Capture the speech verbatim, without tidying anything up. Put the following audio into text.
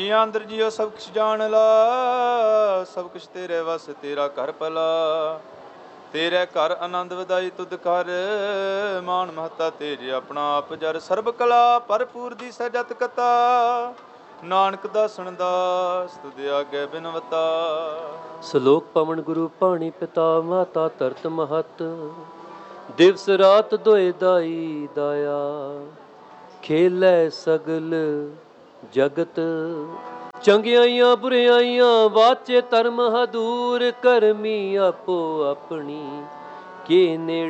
ਦੁਨੀਆ ਅੰਦਰ ਜੀਓ ਸਭ ਕੁਛ ਜਾਣ ਲਾ, ਸਭ ਕੁਛ ਤੇਰੇ ਵਸ ਤੇਰਾ ਘਰ ਭਲਾ। ਤੇਰੇ ਘਰ ਆਨੰਦ ਵਧਾਈ ਤੁਧ ਕਰ, ਮਾਨ ਮਹੱਤਾ ਤੇਰੇ ਆਪਣਾ ਆਪ ਜਰ। ਸਰਬ ਕਲਾ ਭਰਪੂਰ ਦੀ ਸਹਿਜਤ ਕਥਾ, ਨਾਨਕ ਦਾਸਣ ਦਾਸ ਤੁਧ ਆਗੇ ਬਿਨਵਤਾ। ਸ਼ਲੋਕ ਪਵਨ ਗੁਰੂ ਪਾਣੀ ਪਿਤਾ ਮਾਤਾ ਧਰਤ ਮਹਤ, ਦਿਵਸ ਰਾਤ ਦੋਇ ਦਾਈ ਦਾਇਆ। ਖੇਲੇ ਸਗਲ ਜਗਤ ਚੰਗਿਆਈਆਂ ਬੁਰਿਆਈਆਂ, ਵਾਚੇ ਧਰਮ ਹਦੂਰ। ਕਰਮੀ ਆਪੋ ਆਪਣੀ ਕੇ ਨੇੜੇ